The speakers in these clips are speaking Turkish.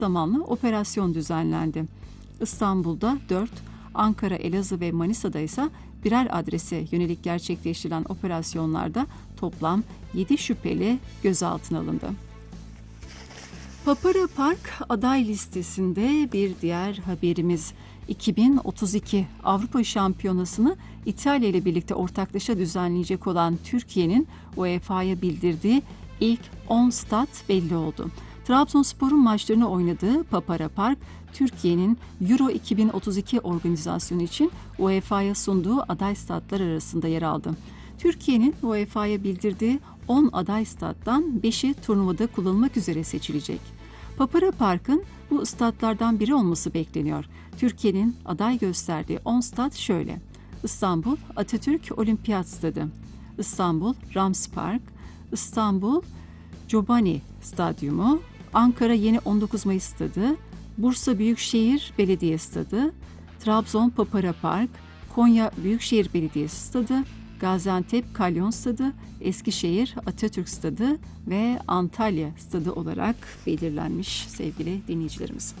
zamanlı operasyon düzenlendi. İstanbul'da 4, Ankara, Elazığ ve Manisa'da ise birer adrese yönelik gerçekleştirilen operasyonlarda toplam 7 şüpheli gözaltına alındı. Papara Park aday listesinde bir diğer haberimiz. 2032 Avrupa Şampiyonası'nı İtalya ile birlikte ortaklaşa düzenleyecek olan Türkiye'nin UEFA'ya bildirdiği ilk 10 stat belli oldu. Trabzonspor'un maçlarını oynadığı Papara Park, Türkiye'nin Euro 2032 organizasyonu için UEFA'ya sunduğu aday statlar arasında yer aldı. Türkiye'nin UEFA'ya bildirdiği 10 aday stat'tan 5'i turnuvada kullanılmak üzere seçilecek. Papara Park'ın bu statlardan biri olması bekleniyor. Türkiye'nin aday gösterdiği 10 stat şöyle: İstanbul Atatürk Olimpiyat Stadı, İstanbul Rams Park, İstanbul Ciobani Stadyumu, Ankara Yeni 19 Mayıs Stadı, Bursa Büyükşehir Belediye Stadı, Trabzon Papara Park, Konya Büyükşehir Belediyesi Stadı, Gaziantep Kalyon Stadı, Eskişehir Atatürk Stadı ve Antalya Stadı olarak belirlenmiş sevgili dinleyicilerimiz.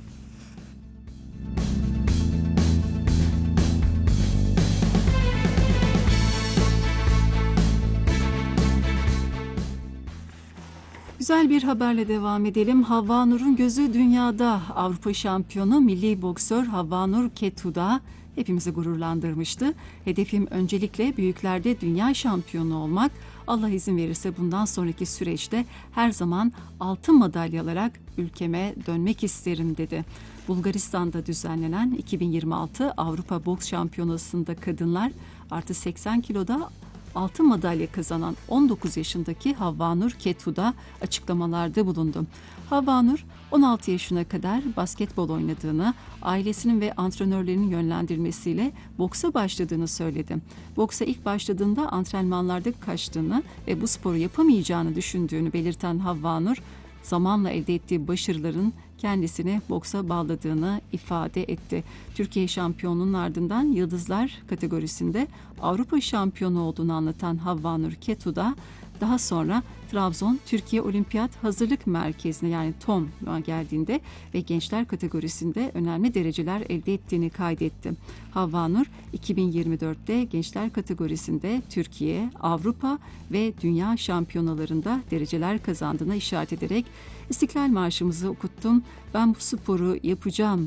Güzel bir haberle devam edelim. Havva Nur'un gözü dünyada. Avrupa şampiyonu milli boksör Havva Nur Ketuda hepimizi gururlandırmıştı. Hedefim öncelikle büyüklerde dünya şampiyonu olmak. Allah izin verirse bundan sonraki süreçte her zaman altın madalya alarak ülkeme dönmek isterim dedi. Bulgaristan'da düzenlenen 2026 Avrupa Boks Şampiyonası'nda kadınlar artı 80 kiloda altın madalya kazanan 19 yaşındaki Havva Nur Ketuda açıklamalarda bulundu. Havva Nur 16 yaşına kadar basketbol oynadığını, ailesinin ve antrenörlerinin yönlendirmesiyle boksa başladığını söyledi. Boksa ilk başladığında antrenmanlarda kaçtığını ve bu sporu yapamayacağını düşündüğünü belirten Havva Nur, zamanla elde ettiği başarıların kendisini boksa bağladığını ifade etti. Türkiye şampiyonluğunun ardından Yıldızlar kategorisinde Avrupa şampiyonu olduğunu anlatan Havva Nur Ketuda, daha sonra Trabzon Türkiye Olimpiyat Hazırlık Merkezi'ne yani TOM'a geldiğinde ve gençler kategorisinde önemli dereceler elde ettiğini kaydetti. Havva Nur 2024'te gençler kategorisinde Türkiye, Avrupa ve Dünya şampiyonalarında dereceler kazandığına işaret ederek İstiklal Marşımızı okuttum, ben bu sporu yapacağım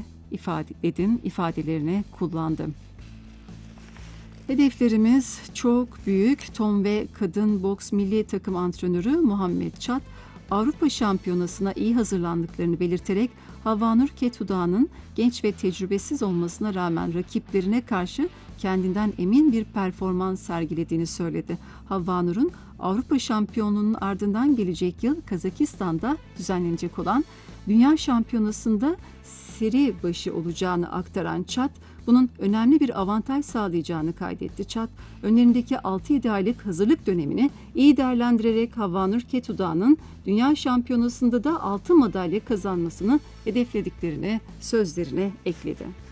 ifadelerini kullandı. Hedeflerimiz çok büyük. Tom ve kadın boks milli takım antrenörü Muhammed Çat, Avrupa Şampiyonası'na iyi hazırlandıklarını belirterek Havva Nur Ketuda'nın genç ve tecrübesiz olmasına rağmen rakiplerine karşı kendinden emin bir performans sergilediğini söyledi. Havva Nur'un Avrupa Şampiyonluğu'nun ardından gelecek yıl Kazakistan'da düzenlenecek olan Dünya Şampiyonası'nda seri başı olacağını aktaran Çat, bunun önemli bir avantaj sağlayacağını kaydetti. Çat, önlerindeki 6-7 aylık hazırlık dönemini iyi değerlendirerek Havva Nur Ketuda'nın Dünya Şampiyonası'nda da altın madalya kazanmasını hedeflediklerini sözlerine ekledi.